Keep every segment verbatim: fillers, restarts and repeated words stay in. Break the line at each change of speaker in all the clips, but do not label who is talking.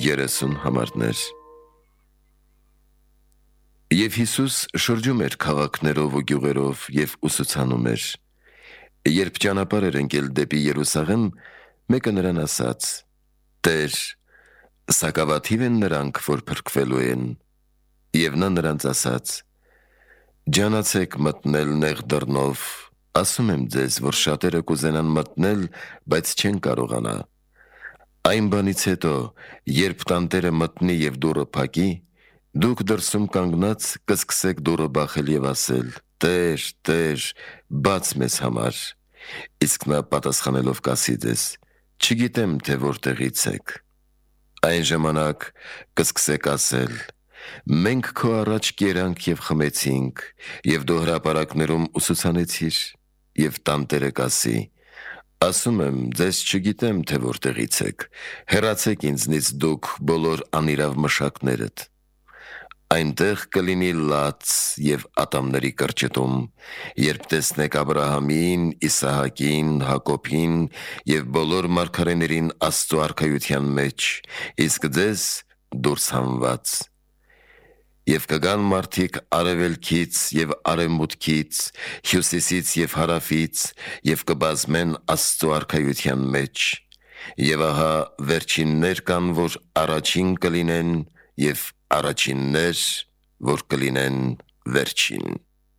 երեսուն համարներ։ Եվ Հիսուս շրջում էր քաղաքներով ու գյուղերով և ուսուցանում էր։ Երբ ճանապարհ էր ընկել դեպի Երուսաղեմ, մեկը նրան ասաց. «Տեր, սակավաթիվ են նրանք, որ փրկվելու են»։ Եվ նա նրանց ասաց. «Ջանացեք մտնել նեղ դռնով, ասում եմ ձեզ, որ շատերը կուզենան մտնել, բայց չեն կարողանա։ Այն բանից հետո, երբ տանտերը մտնի և դուռը փակի, դուք դրսում կանգնած կսկսեք դուռը բախել և ասել. «Տեր, Տեր, բաց մեզ համար»։ Իսկ նա պատասխանելով կասի ձեզ. «Չգիտեմ, թե որտեղից եք»։ Այն ժամանակ կսկսեք ասել. «Մենք քո առաջ կերանք և խմեցինք, և դու հրապարակներում ուսուցանեցիր»։ Եվ տանտերը կասի. «Ասում եմ ձեզ, չգիտեմ, թե որտեղից եք, հեռացեք ինձնից դուք բոլոր անիրավ մշակներդ»։ Այնտեղ կլինի լաց և ատամների կրճտում, երբ տեսնեք Աբրահամին, Իսահակին, Հակոբին և բոլոր մարգարեներին Աստծու արքայության մեջ, իսկ ձեզ դուրս հանված։ Եվ կգան մարդիկ արևելքից և արևմուտքից, հյուսիսից և հարավից, և կբազմեն Աստծու արքայության մեջ։ Եվ ահա վերջիններ կան, որ առաջին կլինեն, և առաջիններ, որ կլինեն վերջին։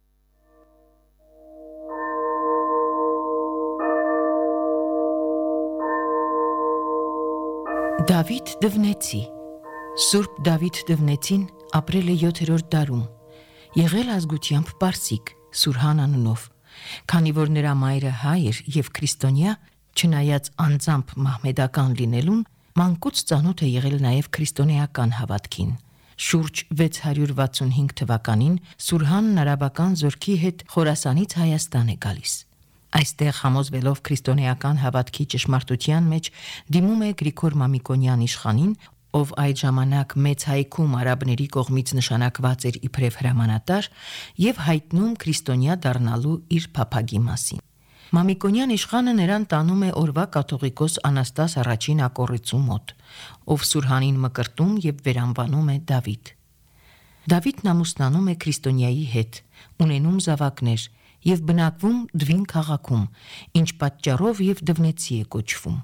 Դավիթ Դվնեցի Սուրբ Դավիթ Դվնեցին ապրել է յոթերորդ դարում, եղել ազգությամբ պարսիկ, Սուրհան անունով։ Քանի որ նրա մայրը հայ էր և քրիստոնյա, չնայած անձամբ մահմեդական լինելուն, մանկուց ծանոթ է եղել նաև քրիստոնեական հավատքին։ Շուրջ վեց հարյուր վաթսունհինգ թվականին Սուրհանն արաբական զորքի հետ Խորասանից Հայաստան է գալիս։ Այստեղ համոզվելով քրիստոնեական հավատքի ճշմարտության մեջ, դիմում է Գրիգոր Մամիկոնյան իշխանին, ով այդ ժամանակ Մեծ Հայքում արաբների կողմից նշանակված էր իբրև հրամանատար, և հայտնում քրիստոնյա դառնալու իր փափագի մասին։ Մամիկոնյան իշխանը նրան տանում է օրվա կաթողիկոս Անաստաս առաջին ակոռիծու մոտ, ով Սուրհանին մկրտում և վերանվանում է Դավիթ։ Դավիթն ամուսնանում է քրիստոնյայի հետ, ունենում զավակներ և բնակվում Դվին քաղաքում, ինչ պատճառով և Դվնեցի է կոչվում։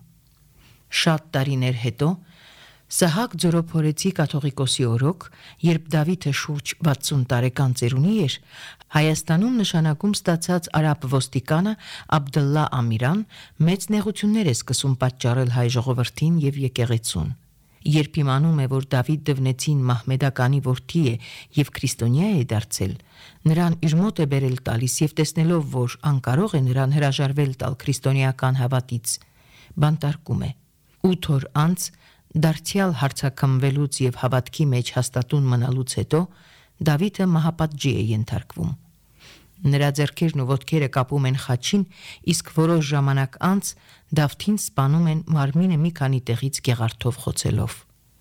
Շատ տարիներ հետո Սահակ Ձորոփորեցի կաթողիկոսի օրոք, երբ Դավիթը շուրջ վաթսուն տարեկան ծերունի էր, Հայաստանում նշանակում ստացած արաբ ոստիկանը Աբդլլա Ամիրան մեծ նեղություններ է սկսում պատճառել հայ ժողովրդին և եկեղեցուն։ Երբ իմանում է, որ Դավիթ Դվնեցին մահմեդականի որդի է և քրիստոնյա է դարձել, նրան իր մոտ է բերել տալիս և տեսնելով, որ անկարող է նրան հրաժարվել տալ քրիստոնեական հավատից, բանտարկում է։ Ութ օր անց դարձյալ հարցաքմվելուց և հավատքի մեջ հաստատուն մնալուց հետո Դավիթը մահապատժի է ենթարկվում։ Նրա ձեռքերն ու ոտքերը կապում են խաչին, իսկ որոշ ժամանակ անց Դավթին սպանում են մարմինը մի քանի տեղից գեղարդով խոցելով։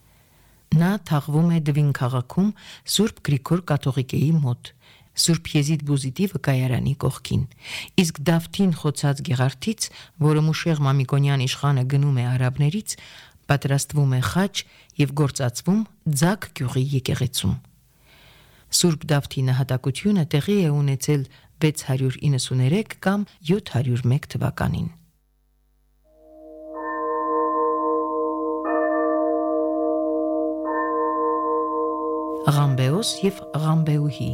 Նա թաղվում է Դվին քաղաքում Սուրբ Գրիգոր կաթողիկեի մոտ, Սուրբ Եզիդ Բուզիդի վկայարանի կողքին, իսկ Դավթին խոցած գեղարդից, որը Մուշեղ Մամիկոնյան իշխանը գնում է արաբներից, պատրաստվում է խաչ և գործածվում Ձակ գյուղի եկեղեցում։ Սուրբ Դավթի նահատակությունը տեղի է ունեցել վեց հարյուր իննսուներեք կամ յոթ հարյուր մեկ թվականին։ Ղամբեոս և Ղամբեուհի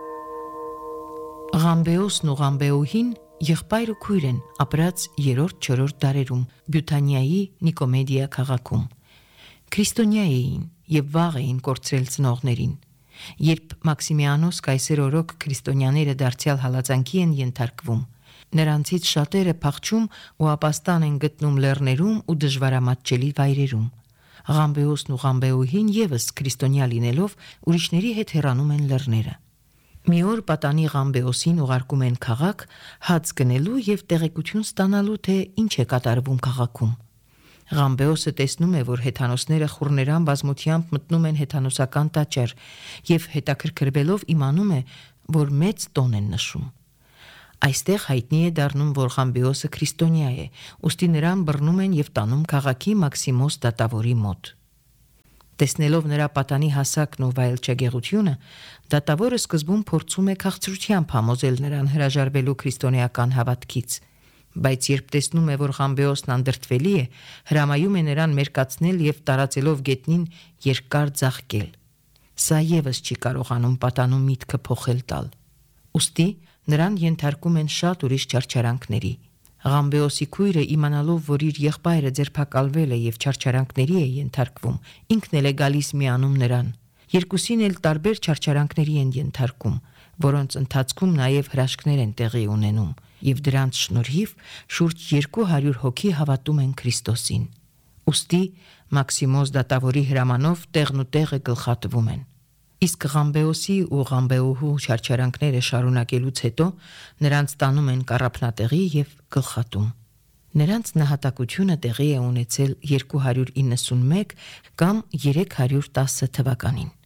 Ղամբեոսն ու Ղամբեուհին եղբայր ու քույր են, ապրած երրորդ-չորրորդ դարերում Բյութանիայի Նիկոմեդիա քաղաքում։ Քրիստոնյա էին և վաղ էին կորցրել ծնողներին։ Երբ Մաքսիմիանոս կայսեր օրոք քրիստոնյաները դարձյալ հալածանքի են ենթարկվում, նրանցից շատերը փախչում ու ապաստան են գտնում լեռներում ու դժվարամատչելի վայրերում։ Ղամբեոսն ու Ղամբեուհին ևս քրիստոնյա լինելով ուրիշների հետ հեռանում են լեռները։ Մի օր պատանի Ղամբեոսին ուղարկում են քաղաք հաց գնելու և տեղեկություն ստանալու, թե ինչ է կատարվում քաղաքում։ Ղամբեոսը տեսնում է, որ հեթանոսները խուռներան բազմությամբ մտնում են հեթանոսական տաճար և հետաքրքրվելով իմանում է, որ մեծ տոն են նշում։ Այստեղ հայտնի է դառնում, որ Ղամբեոսը քրիստոնյա է, ուստի նրան բռնում են և տանում քաղաքի Մաքսիմոս դատավորի մոտ։ Տեսնելով նրա պատանի հասակն ու վայելչագեղությունը, դատավորը սկզբում փորձում է քաղցրությամբ համոզել նրան հրաժարվելու քրիստոնեական հավատքից, բայց երբ տեսնում է, որ Ղամբեոսն անդրդվելի է, հրամայում է նրան մերկացնել եւ տարածելով գետնին երկար ձաղկել։ Սա եւս չի կարողանում պատանու միտքը փոխել տալ։ Ուստի նրան ենթարկում են շատ ուրիշ չարչարանքների։ Ղամբեոսի քույրը, իմանալով, որ իր եղբայրը ձերբակալվել է եւ չարչարանքների է ենթարկվում, ինքն էլ է գալիս միանում նրան։ Երկուսին էլ տարբեր չարչարանքների են ենթարկում, որոնց ընթացքում նաեւ հրաշքներ են տեղի ունենում, եւ դրանց շնորհիվ շուրջ երկու հարյուր հոգի հավատում են Քրիստոսին։ Ուստի Մաքսիմոս դատավորի հրամանով տեղն ու տեղը գլխատվում են։ Իսկ Ղամբեոսի ու Ղամբեուհու չարչարանքները շարունակելուց հետո նրանց տանում են կառափնատեղի եւ գլխատում։ Նրանց նահատակությունը տեղի է ունեցել երկու հարյուր իննսունմեկ կամ երեք հարյուր տասը թվականին։